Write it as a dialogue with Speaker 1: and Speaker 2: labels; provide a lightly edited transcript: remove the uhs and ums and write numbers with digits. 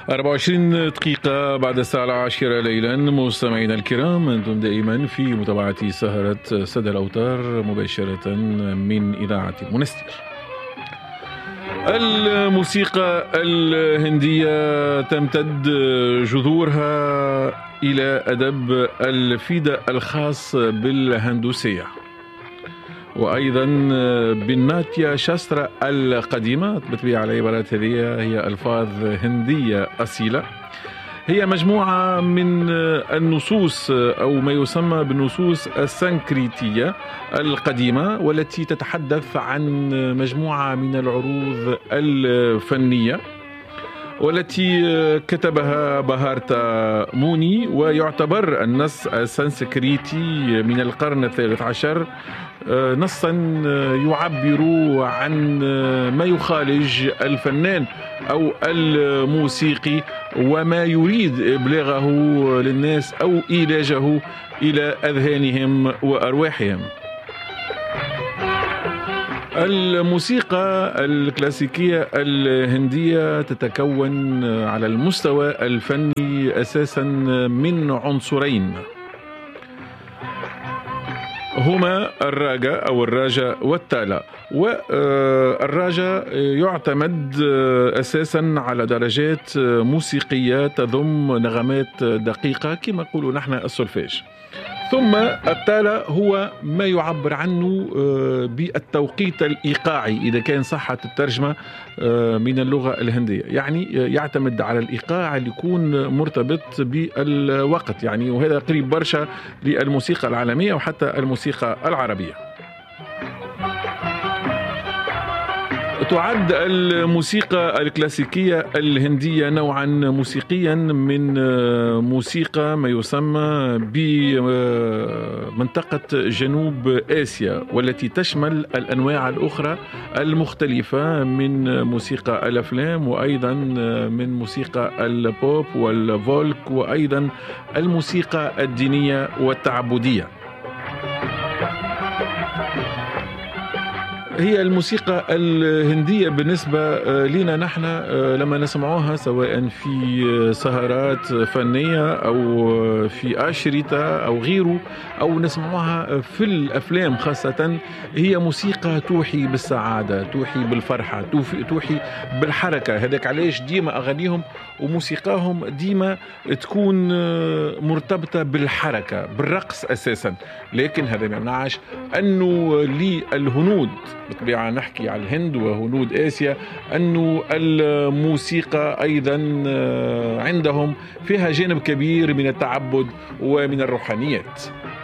Speaker 1: 24 دقيقة بعد الساعة 10 ليلا. مستمعينا الكرام، أنتم دائما في متابعة سهرة سدى الأوتار مباشرة من إذاعة المنستير. الموسيقى الهندية تمتد جذورها إلى أدب الفيدا الخاص بالهندوسية، وأيضا بالناتيا شاسترا القديمة. بطبيعة العبارات هذه هي ألفاظ هندية أصيلة، هي مجموعة من النصوص أو ما يسمى بالنصوص السنكريتية القديمة، والتي تتحدث عن مجموعة من العروض الفنية والتي كتبها بهارتا موني. ويعتبر النص السنسكريتي من القرن الثالث عشر نصا يعبر عن ما يخالج الفنان أو الموسيقي وما يريد إبلاغه للناس أو إيلاجه إلى أذهانهم وأرواحهم. الموسيقى الكلاسيكية الهندية تتكون على المستوى الفني أساسا من عنصرين، هما الراجا أو الراجا والتالا. والراجا يعتمد أساسا على درجات موسيقية تضم نغمات دقيقة كما نقولوا نحن السولفيج. ثم التالا هو ما يعبر عنه بالتوقيت الإيقاعي إذا كان صحت الترجمة من اللغة الهندية، يعني يعتمد على الإيقاع اللي يكون مرتبط بالوقت، يعني وهذا قريب برشا للموسيقى العالمية وحتى الموسيقى العربية. تعد الموسيقى الكلاسيكية الهندية نوعا موسيقيا من موسيقى ما يسمى بمنطقة جنوب آسيا، والتي تشمل الأنواع الأخرى المختلفة من موسيقى الأفلام، وأيضا من موسيقى البوب والفولك، وأيضا الموسيقى الدينية والتعبدية. هي الموسيقى الهندية بالنسبة لنا نحن لما نسمعوها سواء في سهرات فنية أو في أشرطة أو غيره، أو نسمعوها في الأفلام خاصة، هي موسيقى توحي بالسعادة، توحي بالفرحة، توحي بالحركة. هذاك علاش ديما أغانيهم وموسيقاهم ديما تكون مرتبطة بالحركة بالرقص أساسا. لكن هذا ما يمنعش أنه للهنود، بطبيعة نحكي على الهند وهنود آسيا، أنه الموسيقى أيضا عندهم فيها جانب كبير من التعبد ومن الروحانيات.